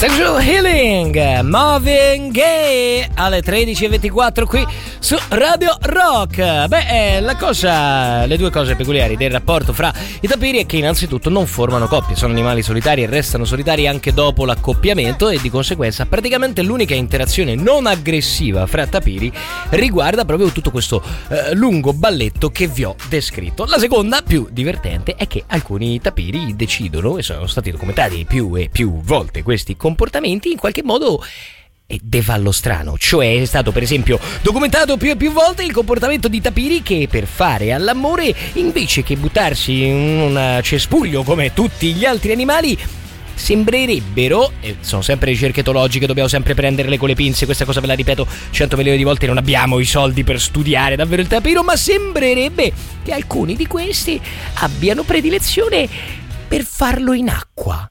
Sexual Healing, Marvin Gaye alle 13:24 qui su Radio Rock. Le due cose peculiari del rapporto fra i tapiri è che innanzitutto non formano coppie, sono animali solitari e restano solitari anche dopo l'accoppiamento, e di conseguenza praticamente l'unica interazione non aggressiva fra tapiri riguarda proprio tutto questo lungo balletto che vi ho descritto. La seconda, più divertente, è che alcuni tapiri decidono, e sono stati documentati più e più volte questi comportamenti, in qualche modo devallo strano, cioè è stato per esempio documentato più e più volte il comportamento di tapiri che per fare all'amore, invece che buttarsi in un cespuglio come tutti gli altri animali, sembrerebbero, e sono sempre ricerche etologiche, dobbiamo sempre prenderle con le pinze, questa cosa ve la ripeto 100 milioni di volte, non abbiamo i soldi per studiare davvero il tapiro, ma sembrerebbe che alcuni di questi abbiano predilezione per farlo in acqua.